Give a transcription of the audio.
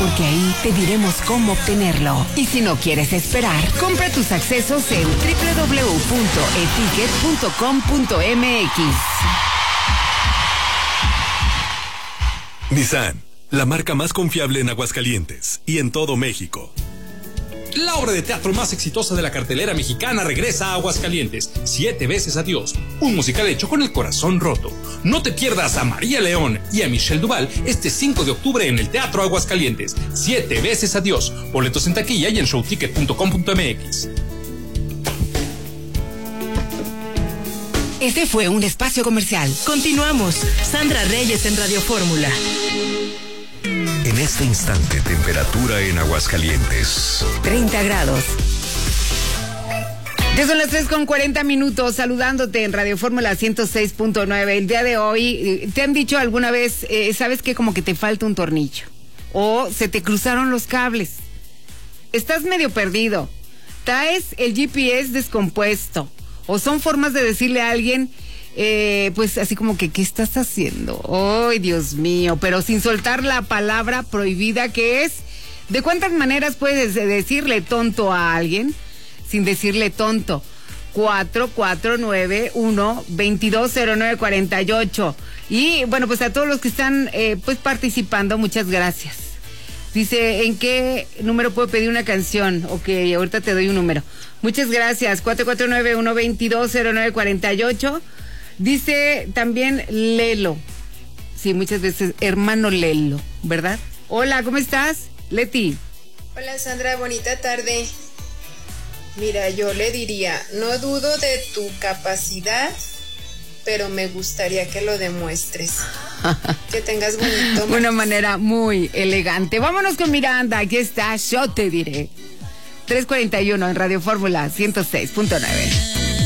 porque ahí te diremos cómo obtenerlo. Y si no quieres esperar, compra tus accesos en www.eticket.com.mx. Nissan, la marca más confiable en Aguascalientes y en todo México. La obra de teatro más exitosa de la cartelera mexicana regresa a Aguascalientes, 7 veces adiós, un musical hecho con el corazón roto. No te pierdas a María León y a Michelle Duval este 5 de octubre en el Teatro Aguascalientes, 7 veces adiós, boletos en taquilla y en showticket.com.mx. Este fue un espacio comercial. Continuamos. Sandra Reyes en Radio Fórmula. En este instante, temperatura en Aguascalientes. 30 grados. Ya son las 3:40, saludándote en Radio Fórmula 106.9. El día de hoy, ¿te han dicho alguna vez, sabes que como que te falta un tornillo? O se te cruzaron los cables. Estás medio perdido. Traes el GPS descompuesto. O son formas de decirle a alguien, pues así como que, ¿qué estás haciendo? ¡Ay, Dios mío! Pero sin soltar la palabra prohibida que es. ¿De cuántas maneras puedes decirle tonto a alguien sin decirle tonto? 4491-220948. Y bueno, pues a todos los que están pues participando, muchas gracias. Dice, ¿en qué número puedo pedir una canción? Ok, ahorita te doy un número. Muchas gracias. 4491-220948. Dice también Lelo. Sí, muchas veces hermano Lelo, ¿verdad? Hola, ¿cómo estás? Leti. Hola Sandra, bonita tarde. Mira, yo le diría, no dudo de tu capacidad, pero me gustaría que lo demuestres. Que tengas bonito. Una manera muy elegante. Vámonos con Miranda, aquí está, yo te diré. 3:41 en Radio Fórmula 106.9.